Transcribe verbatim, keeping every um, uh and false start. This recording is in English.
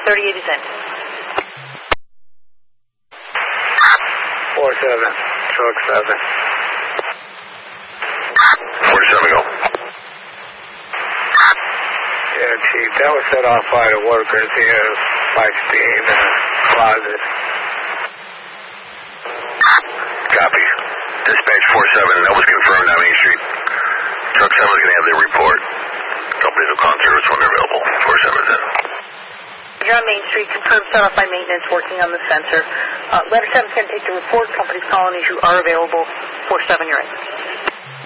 thirty-eight is in. four seven, truck seven. four seven, go. Yeah, Chief, that was set off by the workers here, Mike Steen, uh, closet. Copy. Dispatch four seven, that was confirmed on Main Street. Truck seven is going to have their report. Companies will call service when they're available. four seven is in. You're on Main Street, confirmed set off by maintenance, working on the sensor. Uh, letter seven is going to take the report. Company's calling as you are available. four seven, you're in.